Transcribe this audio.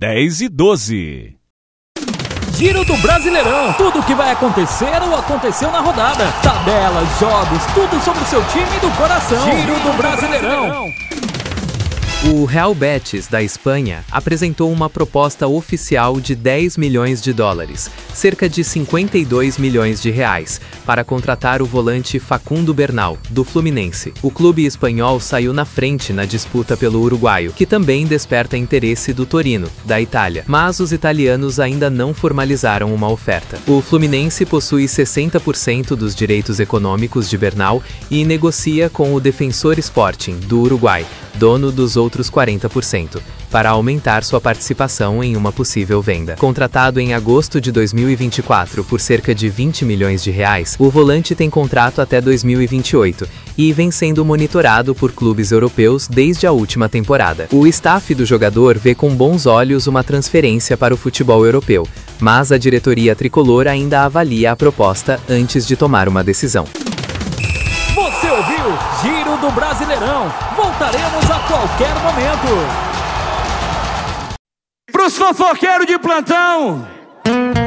10:12. Giro do Brasileirão. Tudo o que vai acontecer ou aconteceu na rodada. Tabelas, jogos, tudo sobre o seu time do coração. Giro do Brasileirão. O Real Betis, da Espanha, apresentou uma proposta oficial de 10 milhões de dólares, cerca de 52 milhões de reais, para contratar o volante Facundo Bernal, do Fluminense. O clube espanhol saiu na frente na disputa pelo uruguaio, que também desperta interesse do Torino, da Itália, mas os italianos ainda não formalizaram uma oferta. O Fluminense possui 60% dos direitos econômicos de Bernal e negocia com o Defensor Sporting, do Uruguai, dono dos outros 40%, para aumentar sua participação em uma possível venda. Contratado em agosto de 2024 por cerca de 20 milhões de reais, o volante tem contrato até 2028 e vem sendo monitorado por clubes europeus desde a última temporada. O staff do jogador vê com bons olhos uma transferência para o futebol europeu, mas a diretoria tricolor ainda avalia a proposta antes de tomar uma decisão. Você ouviu Giro do Brasileirão. Voltaremos a qualquer momento. Pros fofoqueiros de plantão.